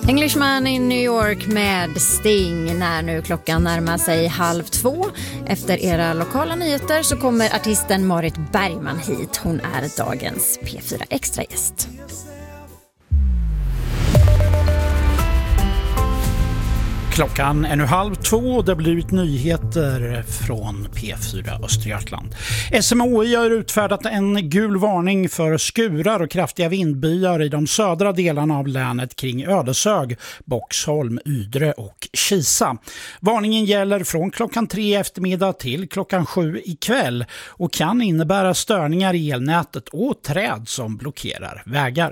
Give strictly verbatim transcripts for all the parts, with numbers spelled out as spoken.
Englishman in New York med Sting. När nu klockan närmar sig halv två. Efter era lokala nyheter så kommer artisten Marit Bergman hit. Hon är dagens P fyra Extra-gäst. Klockan är nu halv två och det har blivit nyheter från P fyra Östergötland. S M H I har utfärdat en gul varning för skurar och kraftiga vindbyar i de södra delarna av länet kring Ödeshög, Boxholm, Ydre och Kisa. Varningen gäller från klockan tre i eftermiddag till klockan sju ikväll och kan innebära störningar i elnätet och träd som blockerar vägar.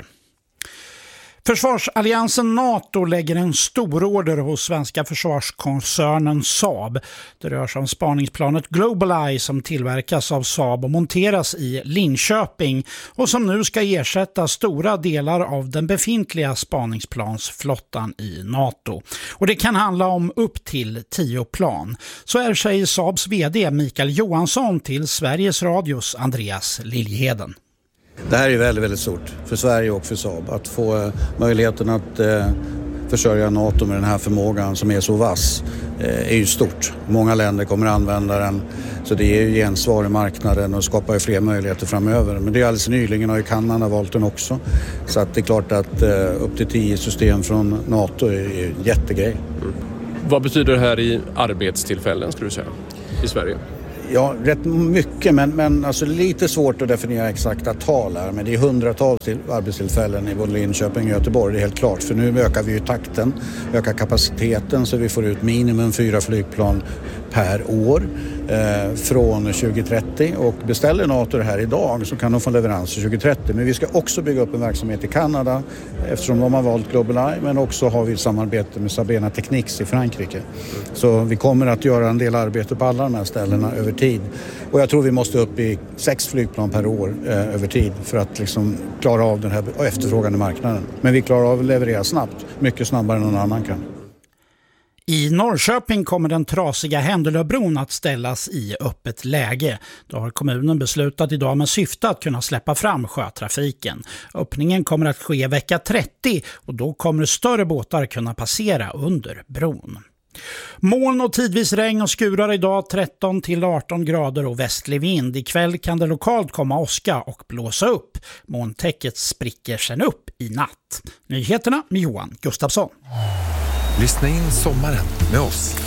Försvarsalliansen NATO lägger en stor order hos svenska försvarskoncernen Saab. Det rör sig om spaningsplanet GlobalEye som tillverkas av Saab och monteras i Linköping och som nu ska ersätta stora delar av den befintliga spaningsplansflottan i NATO. Och det kan handla om upp till tio plan. Så är säger Saabs vd Mikael Johansson till Sveriges Radios Andreas Liljheden. Det här är väldigt, väldigt stort för Sverige och för Saab att få möjligheten att eh, försörja NATO med den här förmågan som är så vass eh, är ju stort. Många länder kommer att använda den så det är ju gensvar i marknaden och skapar ju fler möjligheter framöver. Men det är alldeles nyligen har ju Kanada valt den också så att det är klart att eh, upp till tio system från NATO är en jättegrej. Mm. Vad betyder det här i arbetstillfällen skulle du säga i Sverige? Ja, rätt mycket, men, men alltså lite svårt att definiera exakta tal här. Men det är hundratals till arbetstillfällen i både Linköping och Göteborg, det är helt klart. För nu ökar vi ju takten, ökar kapaciteten så vi får ut minimum fyra flygplan per år eh, från tjugo trettio. Och beställer NATO det här idag så kan de få leverans till tjugo trettio. Men vi ska också bygga upp en verksamhet i Kanada eftersom de har valt GlobalEye. Men också har vi samarbete med Sabena Technics i Frankrike. Så vi kommer att göra en del arbete på alla de här ställena över tid. Och jag tror vi måste upp i sex flygplan per år eh, över tid för att liksom klara av den här efterfrågande marknaden. Men vi klarar av att leverera snabbt, mycket snabbare än någon annan kan. I Norrköping kommer den trasiga Händelöbron att ställas i öppet läge. Då har kommunen beslutat idag med syfte att kunna släppa fram sjötrafiken. Öppningen kommer att ske vecka trettio och då kommer större båtar kunna passera under bron. Moln och tidvis regn och skurar idag tretton till arton grader och västlig vind. Ikväll kan det lokalt komma åska och blåsa upp. Molntäcket spricker sen upp i natt. Nyheterna med Johan Gustafsson. Lyssna in sommaren med oss.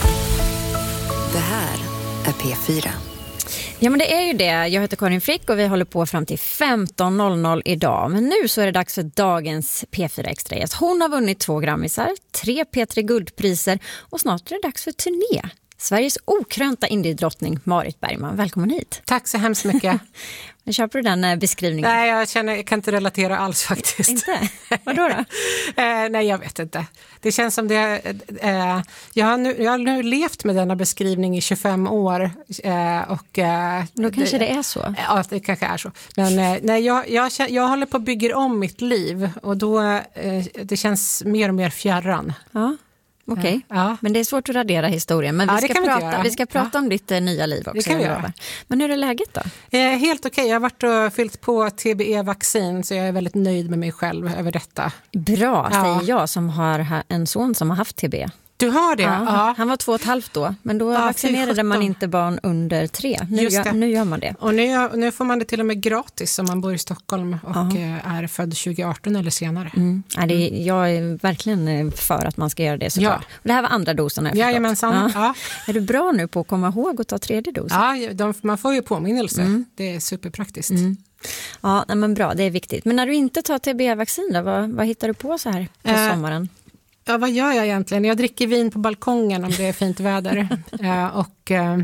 Det här är P fyra. Ja, men det är ju det. Jag heter Karin Frick och vi håller på fram till femton noll noll idag. Men nu så är det dags för dagens P fyra Extra-gäst. Hon har vunnit två Grammisar, tre P tre Guldpriser och snart är det dags för turné. Sveriges okrönta indiedrottning Marit Bergman. Välkommen hit. Tack så hemskt mycket. Men köper du den eh, beskrivningen? Nej, jag känner jag kan inte relatera alls faktiskt. Inte? Vadå då? eh, nej, jag vet inte. Det känns som det... Eh, jag, har nu, jag har nu levt med denna beskrivning i tjugofem år. Eh, och, eh, Då kanske det, det är så. Ja, det kanske är så. Men eh, nej, jag, jag, jag håller på att bygga om mitt liv. Och då eh, det känns mer och mer fjärran. Ja. Okej, okay. Ja. Men det är svårt att radera historien. Men vi, ja, ska vi, prata, vi ska prata ja. om ditt eh, nya liv också. Det kan vi göra. Men hur är läget då? Eh, helt okej, okay. Jag har varit och fyllt på T B E-vaccin så jag är väldigt nöjd med mig själv över detta. Bra, ja. säger jag som har en son som har haft T B E. Du har det? Ja, ja. Han var två och ett halvt då. Men då ja, vaccinerade man inte barn under tre. Nu, gör, nu gör man det. Och nu, nu får man det till och med gratis om man bor i Stockholm och ja. är född tjugo arton eller senare. Mm. Ja, det är, jag är verkligen för att man ska göra det såklart. Ja. Och det här var andra dosen. Jajamensan. Ja. Ja. Är du bra nu på att komma ihåg att ta tredje dosen? Ja, de, man får ju påminnelse. Mm. Det är superpraktiskt. Mm. Ja, men bra. Det är viktigt. Men när du inte tar T B E-vaccin då, vad, vad hittar du på så här på eh. sommaren? Ja, vad gör jag egentligen? Jag dricker vin på balkongen om det är fint väder. uh, och uh,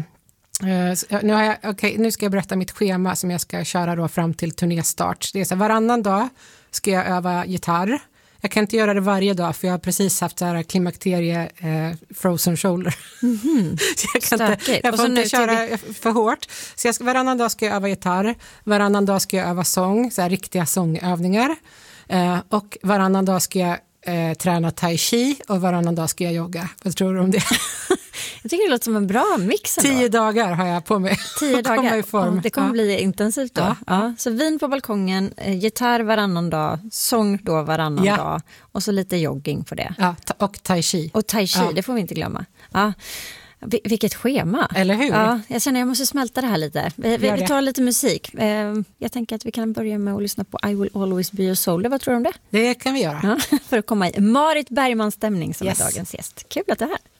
nu, har jag, okay, nu ska jag berätta mitt schema som jag ska köra då fram till turnéstart. Det är så här, varannan dag ska jag öva gitarr. Jag kan inte göra det varje dag för jag har precis haft så här klimakterie eh, frozen shoulder. Mm-hmm. Så jag kan inte, jag får inte köra för hårt. Så jag ska, varannan dag ska jag öva gitarr. Varannan dag ska jag öva sång, så här riktiga sångövningar. Eh, och varannan dag ska jag Eh, träna tai chi och varannan dag ska jag jogga. Vad tror du om det? Jag tycker det låter som en bra mix ändå. Tio dagar har jag på mig. Tio dagar. I form. Ja, det kommer ja. bli intensivt då. Ja. Ja. Så vin på balkongen, gitarr varannan dag, sång då varannan ja. dag och så lite jogging på det. Ja, och tai chi. Och tai chi, ja. det får vi inte glömma. Ja. Vilket schema. Eller hur? Ja, jag känner att jag måste smälta det här lite. Vi, vi, vi tar lite musik. Jag tänker att vi kan börja med att lyssna på I Will Always Be Your Soldier. Vad tror du om det? Det kan vi göra. Ja, för att komma i Marit Bergmans stämning som yes. är dagens gäst. Kul att du är här.